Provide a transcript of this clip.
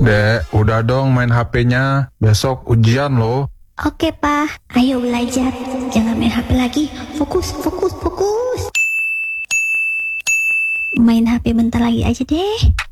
Dek, udah dong main HP-nya. Besok ujian loh. Oke, Pak. Ayo belajar. Jangan main HP lagi. Fokus, fokus, fokus. Main HP bentar lagi aja deh.